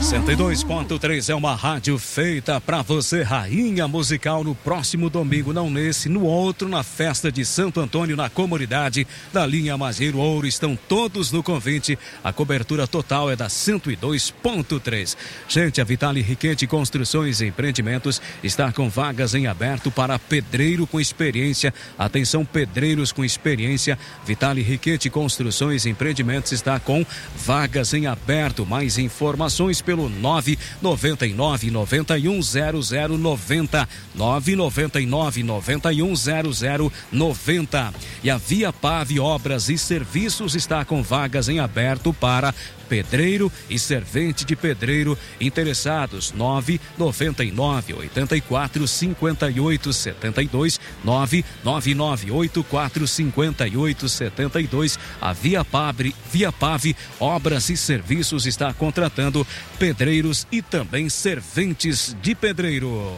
102.3 é uma rádio feita pra você, rainha musical, no próximo domingo, não nesse, no outro, na festa de Santo Antônio, na comunidade da linha Mazieiro Ouro. Estão todos no convite. A cobertura total é da 102.3. Gente, a Vitale Riquete Construções e Empreendimentos está com vagas em aberto para pedreiro com experiência. Atenção, pedreiros com experiência. Vitale Riquete Construções e Empreendimentos está com vagas em aberto. Mais informações pelo 999 91 0090 999 91 0090. E a Via Pave Obras e Serviços está com vagas em aberto para pedreiro e servente de pedreiro. Interessados 999 84 58 72 999 84 58 72. A Via Pave Obras e Serviços está contratando pedreiros e também serventes de pedreiro.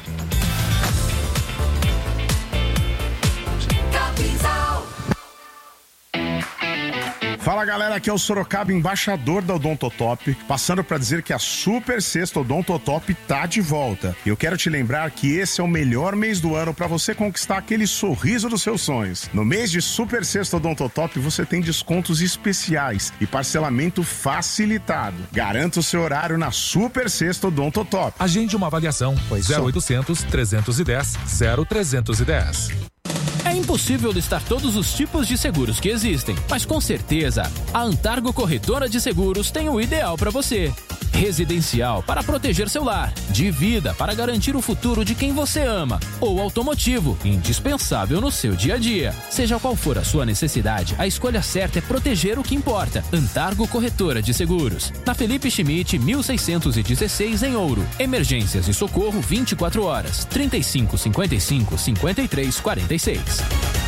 Fala galera, aqui é o Sorocaba, embaixador da Odontotop, passando para dizer que a Super Sexta Odontotop tá de volta. E eu quero te lembrar que esse é o melhor mês do ano para você conquistar aquele sorriso dos seus sonhos. No mês de Super Sexta Odontotop você tem descontos especiais e parcelamento facilitado. Garanta o seu horário na Super Sexta Odontotop. Agende uma avaliação, 0800 310 0310. É impossível listar todos os tipos de seguros que existem, mas com certeza a Antargo Corretora de Seguros tem o ideal para você. Residencial, para proteger seu lar. De vida, para garantir o futuro de quem você ama. Ou automotivo, indispensável no seu dia a dia. Seja qual for a sua necessidade, a escolha certa é proteger o que importa. Antargo Corretora de Seguros. Na Felipe Schmidt, 1616 em Ouro. Emergências e socorro 24 horas. 3555 5346.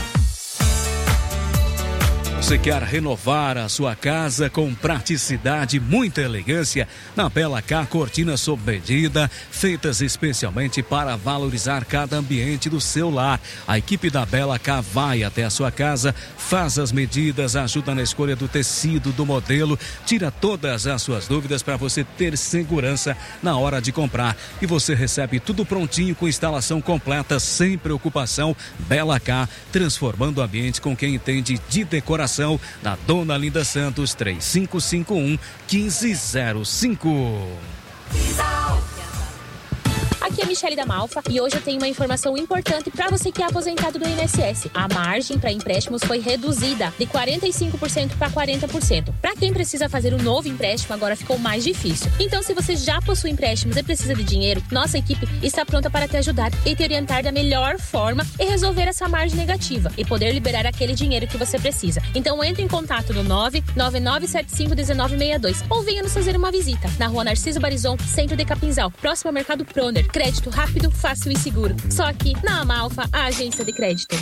Você quer renovar a sua casa com praticidade e muita elegância? Na Bela K, cortinas sob medida, feitas especialmente para valorizar cada ambiente do seu lar. A equipe da Bela K vai até a sua casa, faz as medidas, ajuda na escolha do tecido, do modelo, tira todas as suas dúvidas para você ter segurança na hora de comprar. E você recebe tudo prontinho com instalação completa, sem preocupação. Bela K, transformando o ambiente com quem entende de decoração. Na Dona Linda Santos, 3551-1505. Aqui é a Michele da Malfa e hoje eu tenho uma informação importante para você que é aposentado do INSS. A margem para empréstimos foi reduzida de 45% para 40%. Para quem precisa fazer um novo empréstimo, agora ficou mais difícil. Então, se você já possui empréstimos e precisa de dinheiro, nossa equipe está pronta para te ajudar e te orientar da melhor forma e resolver essa margem negativa e poder liberar aquele dinheiro que você precisa. Então, entre em contato no 999751962 ou venha nos fazer uma visita na Rua Narciso Barizon, centro de Capinzal, próximo ao Mercado Proner. Crédito rápido, fácil e seguro. Só aqui na Amalfa, a agência de crédito.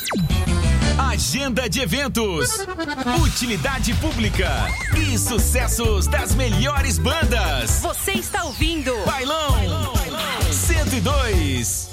Agenda de eventos, utilidade pública e sucessos das melhores bandas. Você está ouvindo Bailão 102.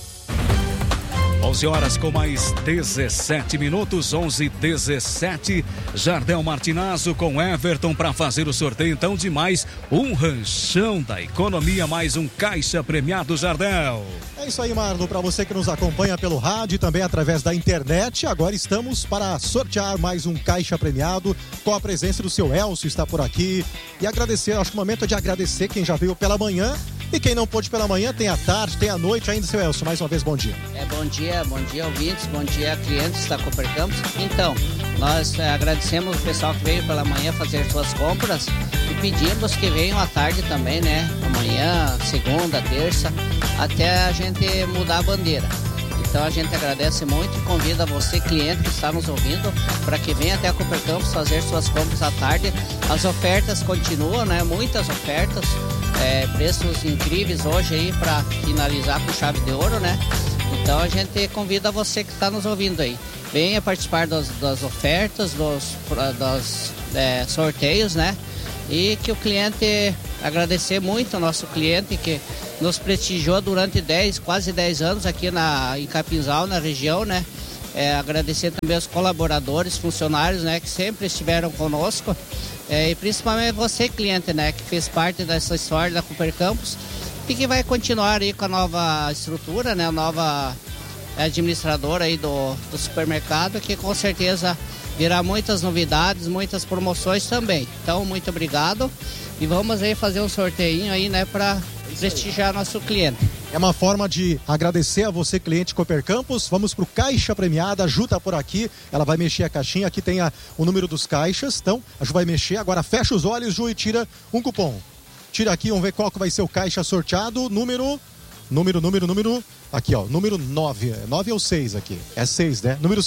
11 horas com mais 17 minutos, 11:17. Jardel Martinazzo com Everton para fazer o sorteio então de mais um ranchão da economia, mais um caixa premiado, Jardel. É isso aí, Marlon, para você que nos acompanha pelo rádio e também através da internet, agora estamos para sortear mais um caixa premiado com a presença do seu Elcio, está por aqui, e agradecer, acho que o momento é de agradecer quem já veio pela manhã. E quem não pôde pela manhã, tem à tarde, tem à noite ainda, seu Elcio. Mais uma vez, bom dia. Bom dia ouvintes, bom dia clientes da Cooper Campos. Então, nós agradecemos o pessoal que veio pela manhã fazer suas compras e pedimos que venham à tarde também, né? Amanhã, segunda, terça, até a gente mudar a bandeira. Então a gente agradece muito e convida você, cliente que está nos ouvindo, para que venha até a Cooper Campos fazer suas compras à tarde. As ofertas continuam, né? Muitas ofertas, preços incríveis hoje aí para finalizar com chave de ouro, né? Então a gente convida você que está nos ouvindo aí. Venha participar das ofertas, dos sorteios, né? E que o cliente, agradecer muito ao nosso cliente que nos prestigiou durante quase 10 anos aqui em Capinzal, na região, né? Agradecer também os colaboradores, funcionários, né, que sempre estiveram conosco. E principalmente você, cliente, né, que fez parte dessa história da Cooper Campos e que vai continuar aí com a nova estrutura, né, a nova administradora aí do supermercado, que com certeza virá muitas novidades, muitas promoções também. Então, muito obrigado e vamos aí fazer um sorteio aí, né, para prestigiar nosso cliente. É uma forma de agradecer a você, cliente Cooper Campos. Vamos pro Caixa Premiada, a Ju tá por aqui, ela vai mexer a caixinha, aqui tem o número dos caixas, então a Ju vai mexer, agora fecha os olhos, Ju, e tira um cupom. Tira aqui, vamos ver qual que vai ser o caixa sorteado, número, aqui ó, número 9, 9 ou 6 aqui, é 6, né? Número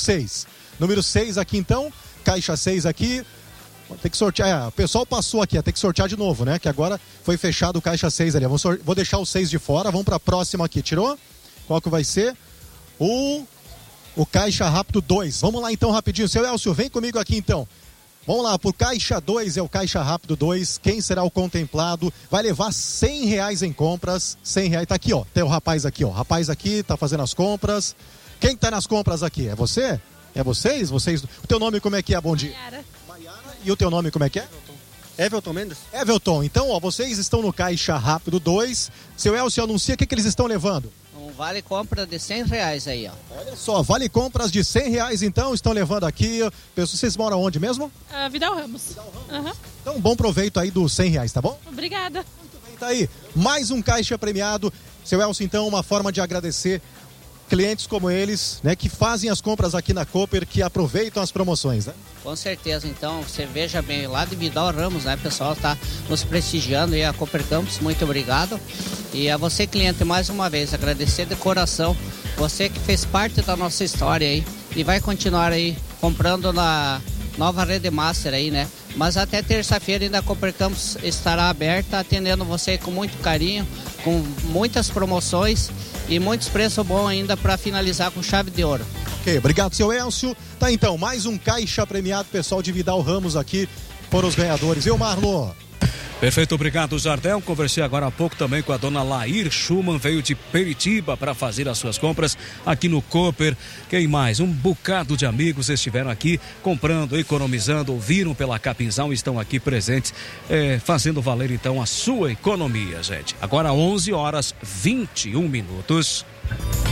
6 aqui então, caixa 6 aqui. Tem que sortear, o pessoal passou aqui, tem que sortear de novo, né? Que agora foi fechado o caixa 6 ali. Vou deixar o 6 de fora, vamos para a próxima aqui. Tirou? Qual que vai ser? O caixa rápido 2. Vamos lá então rapidinho. Seu Elcio, vem comigo aqui então. Vamos lá, por caixa 2 é o caixa rápido 2. Quem será o contemplado? Vai levar R$100 em compras. R$100, tá aqui ó, tem o rapaz aqui ó. O rapaz aqui tá fazendo as compras. Quem tá nas compras aqui? É você? É vocês? O teu nome como é que é? Bom dia. Maiara. E o teu nome como é que é? Everton Mendes. Everton, então ó, vocês estão no caixa rápido 2. Seu Elcio anuncia o que eles estão levando? Um vale compra de R$100 aí, ó. Olha só, vale compras de R$100 então, estão levando aqui. Vocês moram onde mesmo? Vidal Ramos. Uhum. Então bom proveito aí dos R$100, tá bom? Obrigada. Muito bem, tá aí. Mais um caixa premiado. Seu Elcio, então, uma forma de agradecer clientes como eles, né, que fazem as compras aqui na Cooper, que aproveitam as promoções, né? Com certeza, então, você veja bem, lá de Vidal Ramos, né, pessoal tá nos prestigiando e a Cooper Campos, muito obrigado. E a você, cliente, mais uma vez, agradecer de coração, você que fez parte da nossa história aí e vai continuar aí comprando na nova Rede Master aí, né? Mas até terça-feira ainda a Cooper Campos estará aberta, atendendo você com muito carinho, com muitas promoções e muitos preços bons ainda para finalizar com chave de ouro. Ok, obrigado, seu Elcio. Tá então, mais um caixa premiado, pessoal de Vidal Ramos aqui, foram os ganhadores. Eu, Marlon. Perfeito, obrigado, Jardel. Conversei agora há pouco também com a dona Lair Schumann, veio de Peritiba para fazer as suas compras aqui no Cooper. Quem mais? Um bocado de amigos estiveram aqui comprando, economizando, ouviram pela Capinzal, estão aqui presentes, fazendo valer então a sua economia, gente. Agora 11h21.